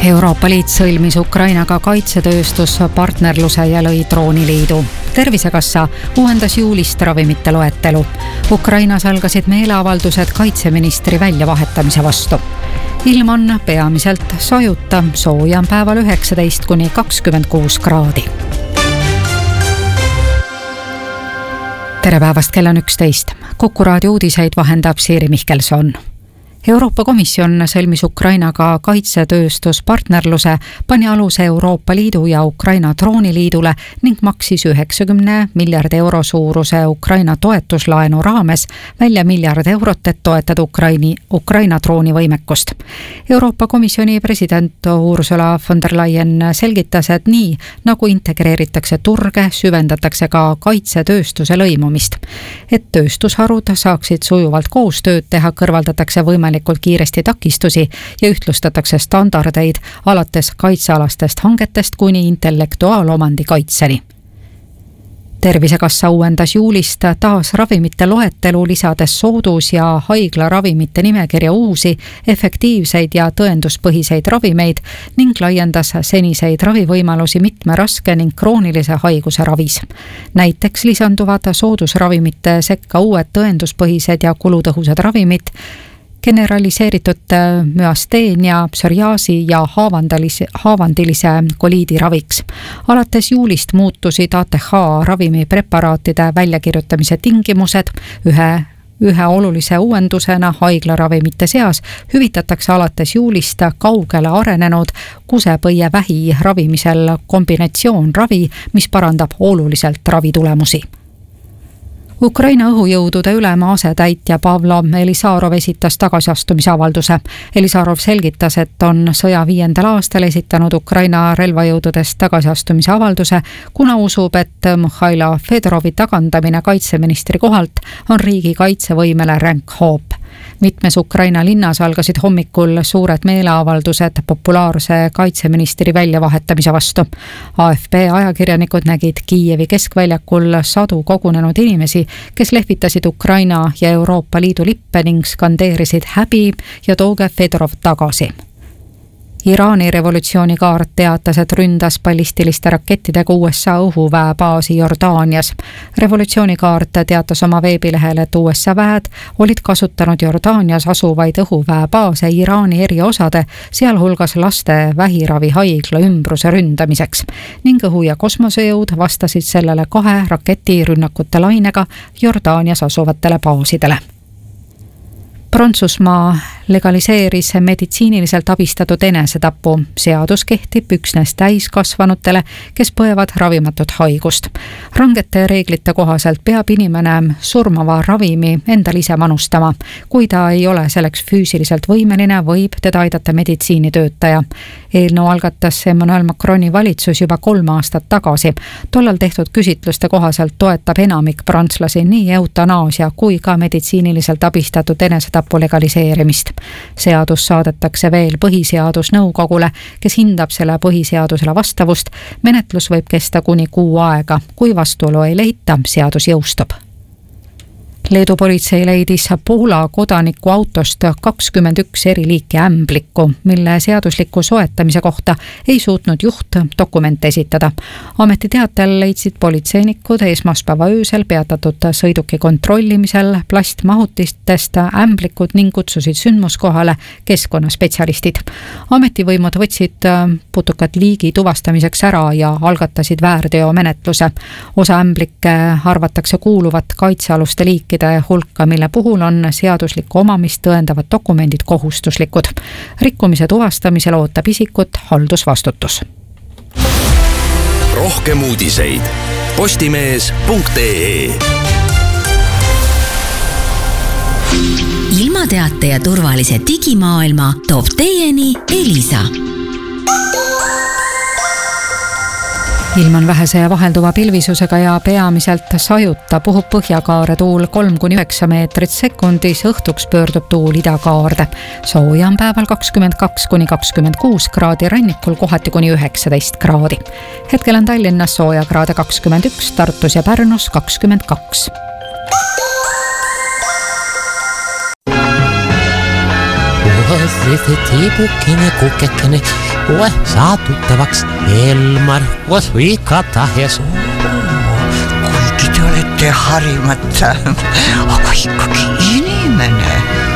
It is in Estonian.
Euroopa Liit sõlmis Ukrainaga kaitsetööstuspartnerluse ja lõi drooniliidu. Tervisekassa uuendas juulist ravimite loetelu. Ukrainas algasid meeleavaldused kaitseministri väljavahetamise vastu. Ilm on peamiselt sajuta, sooja on päeval 19–26 kraadi. Tere päevast, kell on 11. Kuku raadio uudiseid vahendab Siiri Mihkelson. Euroopa Komisjon sõlmis Ukrainaga kaitsetööstuspartnerluse, pani aluse Euroopa Liidu ja Ukraina drooniliidule ning maksis 90 miljardi euro suuruse Ukraina toetuslaenu raames välja miljard eurot, et toetada Ukraina droonivõimekust. Euroopa Komisjoni president Ursula von der Leyen selgitas, et nii nagu integreeritakse turge, süvendatakse ka kaitsetööstuse lõimumist. Et tööstusharud saaksid sujuvalt koostööd teha, kõrvaldatakse võimalikult kiiresti takistusi ja ühtlustatakse standardeid alates kaitsealastest hangetest kuni intellektuaalomandi kaitseni. Tervisekassa uuendas juulist taas ravimite loetelu, lisades soodus- ja haiglaravimite nimekirja uusi, efektiivseid ja tõenduspõhiseid ravimeid ning laiendas seniseid ravivõimalusi mitme raske ning kroonilise haiguse ravis. Näiteks lisanduvad soodusravimite sekka uued tõenduspõhised ja kulutõhusad ravimid, generaliseeritud müasteenia, psoriaasi ja haavandilise koliidi raviks. Alates juulist muutusid ATH ravimipreparaatide väljakirjutamise tingimused. Ühe olulise uuendusena haiglaravimite seas hüvitatakse alates juulist kaugele arenenud kusepõievähi ravimisel kombinatsioonravi, mis parandab oluliselt ravitulemusi. Ukraina õhujõudude ülema asetäitja Pavlo Elisarov esitas tagasiastumisavalduse. Elisarov selgitas, et on sõja 5. aastal esitanud Ukraina relvajõududest tagasiastumisavalduse, kuna usub, et Mihhailo Fedorovi tagandamine kaitseministri kohalt on riigi kaitsevõimele ränk hoop. Mitmes Ukraina linnas algasid hommikul suured meeleavaldused populaarse kaitseministri väljavahetamise vastu. AFP ajakirjanikud nägid Kiievi keskväljakul sadu kogunenud inimesi, kes lehvitasid Ukraina ja Euroopa Liidu lippe ning skandeerisid häbi ja tooge Fedorov tagasi. Iraani revolutsioonikaart teatas, et ründas ballistiliste rakettidega USA õhuväebaasi Jordaanias. Revolutsioonikaart teatas oma veebilehel, et USA väed olid kasutanud Jordaanias asuvaid õhuväebaase Iraani eriosade, sealhulgas laste vähiravihaigla ümbruse ründamiseks ning õhu- ja kosmosejõud vastasid sellele 2 raketirünnakute lainega Jordaanias asuvatele baasidele. Prantsusmaa legaliseeris meditsiiniliselt abistatud enesetapu. Seadus kehtib üksnes täiskasvanutele, kes põevad ravimatut haigust. Rangete reeglite kohaselt peab inimene surmava ravimi endal ise manustama. Kui ta ei ole selleks füüsiliselt võimeline, võib teda aidata meditsiinitöötaja. Eelnõu algatas Emmanuel Macroni valitsus juba 3 aastat tagasi. Tollal tehtud küsitluste kohaselt toetab enamik prantslasi nii eutanaasia kui ka meditsiiniliselt abistatud enesetapu legaliseerimist. Seadus saadetakse veel põhiseadusnõukogule, kes hindab selle põhiseadusele vastavust. Menetlus võib kesta kuni 6 aega. Kui vastuolu ei leita, seadus jõustub. Leedu politsei leidis Poola kodaniku autost 21 eri liiki ämblikku, mille seadusliku soetamise kohta ei suutnud juht dokumente esitada. Ametiteatel leidsid politseinikud esmaspäeva öösel peatatud sõiduki kontrollimisel plastmahutistest ämblikud ning kutsusid sündmuskohale keskkonnaspetsialistid. Ametivõimud võtsid putukad liigi tuvastamiseks ära ja algatasid väärteomenetluse. Osa ämblikke arvatakse kuuluvat kaitsealuste liikide hulka, mille puhul on seaduslikku omamist tõendavad dokumendid kohustuslikud. Rikkumise tuvastamisel ootab isikut haldusvastutus. Rohkem uudiseid postimees.ee. Ilmateate ja turvalise digimaailma toob teieni Elisa. Ilm on vähese ja vahelduva pilvisusega ja peamiselt sajuta, puhub põhjakaare tuul 3–9 meetrit sekundis, õhtuks pöördub tuul idakaarde. Sooja on päeval 22–26 kraadi, rannikul kohati kuni 19 kraadi. Hetkel on Tallinnas sooja kraade 21, Tartus ja Pärnus 22. tiibukene, kukekene, kohe saatutavaks Elmar, koos igatahes. Kuigi te olete harimata, aga ikkagi inimene.